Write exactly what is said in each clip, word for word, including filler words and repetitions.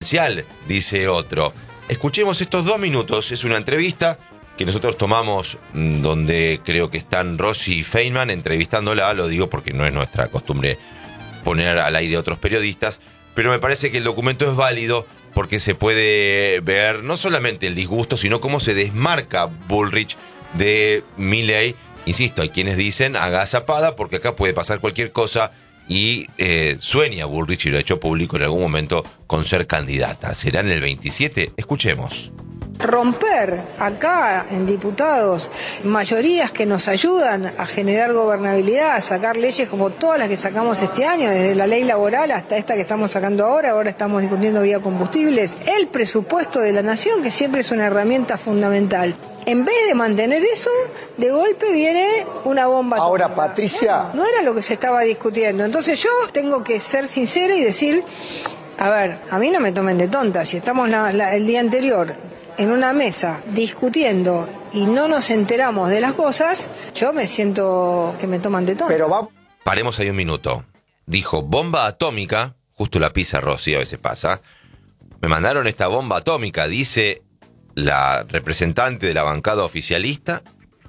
demencial, dice otro. Escuchemos estos dos minutos, es una entrevista que nosotros tomamos donde creo que están Rossi y Feynman entrevistándola, lo digo porque no es nuestra costumbre poner al aire a otros periodistas, pero me parece que el documento es válido porque se puede ver no solamente el disgusto, sino cómo se desmarca Bullrich de Milei. Insisto, hay quienes dicen agazapada porque acá puede pasar cualquier cosa y eh, sueña Bullrich, y lo ha hecho público en algún momento, con ser candidata. ¿Será en el veintisiete? Escuchemos. Romper acá en diputados mayorías que nos ayudan a generar gobernabilidad, a sacar leyes como todas las que sacamos este año, desde la ley laboral hasta esta que estamos sacando ahora, ahora estamos discutiendo biocombustibles, el presupuesto de la nación, que siempre es una herramienta fundamental. En vez de mantener eso, de golpe viene una bomba. Ahora, tónica. Patricia... Bueno, no era lo que se estaba discutiendo. Entonces yo tengo que ser sincera y decir, a ver, a mí no me tomen de tonta. Si estamos la, la, el día anterior en una mesa discutiendo y no nos enteramos de las cosas, yo me siento que me toman de tonta. Pero va... Paremos ahí un minuto. Dijo bomba atómica, justo la pisa Rossi, a veces pasa. Me mandaron esta bomba atómica, dice la representante de la bancada oficialista,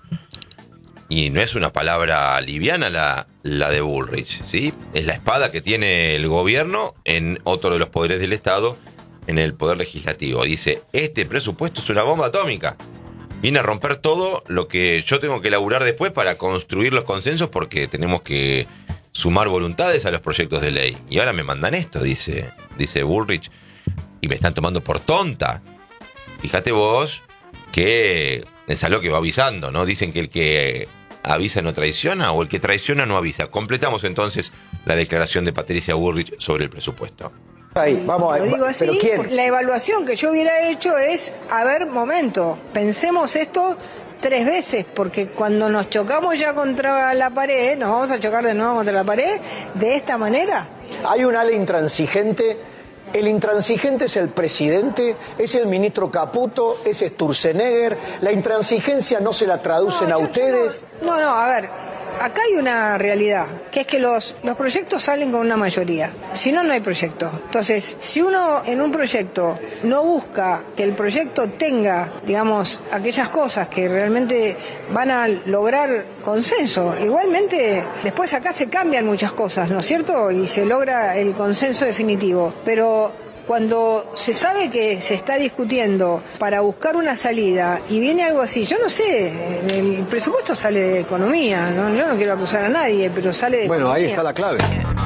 y no es una palabra liviana la, la de Bullrich, ¿sí? Es la espada que tiene el gobierno en otro de los poderes del Estado, en el poder legislativo. Dice, este presupuesto es una bomba atómica. Viene a romper todo lo que yo tengo que elaborar después para construir los consensos, porque tenemos que sumar voluntades a los proyectos de ley. Y ahora me mandan esto, dice, dice Bullrich, y me están tomando por tonta. Fíjate vos que es algo que va avisando, ¿no? Dicen que el que avisa no traiciona, o el que traiciona no avisa. Completamos entonces la declaración de Patricia Bullrich sobre el presupuesto. Ahí, vamos a Lo digo así, ¿pero quién? La evaluación que yo hubiera hecho es, a ver, momento, pensemos esto tres veces, porque cuando nos chocamos ya contra la pared, nos vamos a chocar de nuevo contra la pared, de esta manera. Hay un ala intransigente. El intransigente es el presidente, es el ministro Caputo, es Sturzenegger. La intransigencia no se la traducen No, a yo- ustedes. yo No, no, no, a ver, acá hay una realidad, que es que los, los proyectos salen con una mayoría, si no, no hay proyecto. Entonces, si uno en un proyecto no busca que el proyecto tenga, digamos, aquellas cosas que realmente van a lograr consenso, igualmente después acá se cambian muchas cosas, ¿no es cierto? Y se logra el consenso definitivo, pero cuando se sabe que se está discutiendo para buscar una salida y viene algo así, yo no sé, el presupuesto sale de economía, no, yo no quiero acusar a nadie, pero sale de Bueno, economía. ahí está la clave.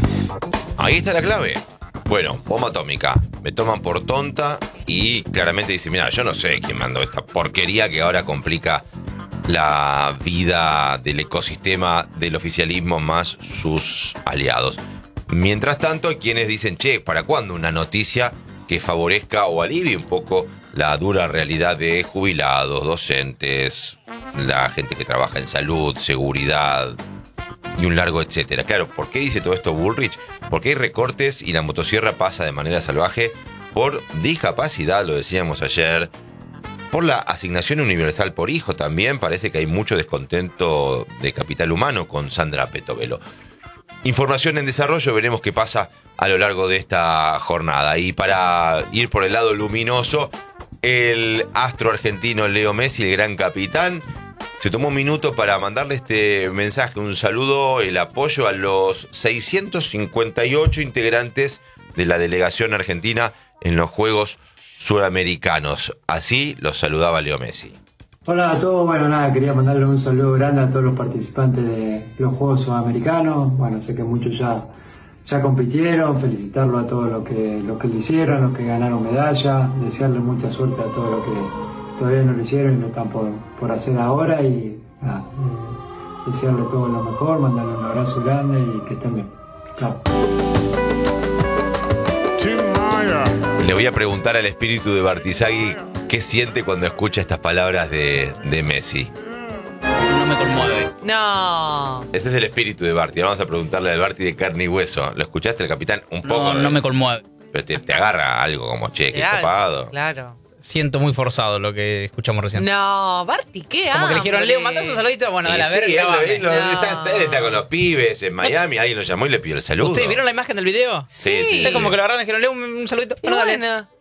Ahí está la clave. Bueno, bomba atómica. Me toman por tonta y claramente dice, mira, yo no sé quién mandó esta porquería que ahora complica la vida del ecosistema del oficialismo más sus aliados. Mientras tanto, hay quienes dicen, che, ¿para cuándo una noticia que favorezca o alivie un poco la dura realidad de jubilados, docentes, la gente que trabaja en salud, seguridad y un largo etcétera? Claro, ¿por qué dice todo esto Bullrich? Porque hay recortes y la motosierra pasa de manera salvaje por discapacidad, lo decíamos ayer, por la asignación universal por hijo también. Parece que hay mucho descontento de capital humano con Sandra Petovelo. Información en desarrollo, veremos qué pasa a lo largo de esta jornada. Y para ir por el lado luminoso, el astro argentino Leo Messi, el gran capitán, se tomó un minuto para mandarle este mensaje, un saludo, el apoyo a los seiscientos cincuenta y ocho integrantes de la delegación argentina en los Juegos Suramericanos. Así los saludaba Leo Messi. Hola a todos, bueno nada, quería mandarle un saludo grande a todos los participantes de los Juegos Sudamericanos. Bueno, sé que muchos ya, ya compitieron, felicitarlos a todos los que, los que lo hicieron, los que ganaron medalla, desearles mucha suerte a todos los que todavía no lo hicieron y lo están por, por hacer ahora, y nada, eh, desearles todo lo mejor, mandarles un abrazo grande y que estén bien. Chao. Le voy a preguntar al espíritu de Bartizaghi qué siente cuando escucha estas palabras de, de Messi. No me conmueve. No. Ese es el espíritu de Barty. Vamos a preguntarle al Barty de carne y hueso. ¿Lo escuchaste, el capitán? Un poco. No, no me conmueve. Pero te, te agarra algo como, che, qué Claro, copado. Claro. Siento muy forzado lo que escuchamos recién. No, Barty, ¿qué Como que le dijeron, hambre. Leo, mandás un saludito. Bueno, Y dale, a ver, sí, él, grabame. él, lo- No. está, él está con los pibes en Miami. Alguien lo llamó y le pidió el saludo. ¿Ustedes vieron la imagen del video? Sí, sí, Es sí. como que lo agarraron y dijeron, Leo, un, un saludito. Y Bueno, dale. bueno.